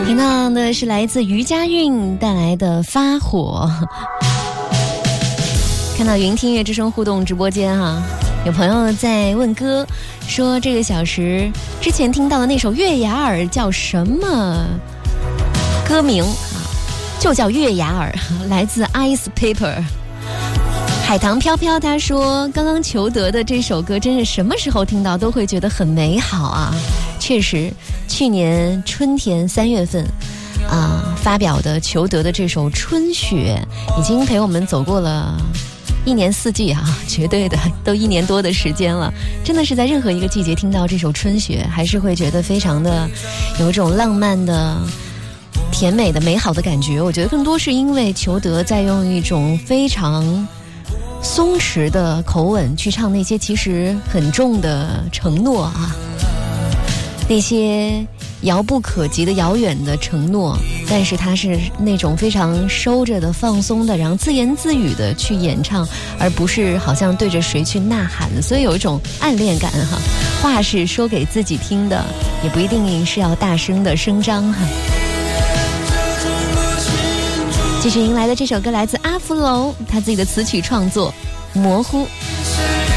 听到的是来自于佳韵带来的发火。看到云听乐之声互动直播间有朋友在问歌，说这个小时之前听到的那首月牙儿叫什么歌名就叫月牙儿，来自 Ice Paper。 海棠飘飘他说，刚刚裘德的这首歌真是什么时候听到都会觉得很美好确实去年春天3月份发表的裘德的这首春雪已经陪我们走过了1年4季绝对的都1年多的时间了。真的是在任何一个季节听到这首春雪，还是会觉得非常的有一种浪漫的甜美的美好的感觉。我觉得更多是因为裘德在用一种非常松弛的口吻去唱那些其实很重的承诺那些遥不可及的遥远的承诺，但是他是那种非常收着的放松的，然后自言自语的去演唱，而不是好像对着谁去呐喊，所以有一种暗恋感话是说给自己听的，也不一定是要大声的声张继续迎来的这首歌来自阿芙楼他自己的词曲创作《模糊》。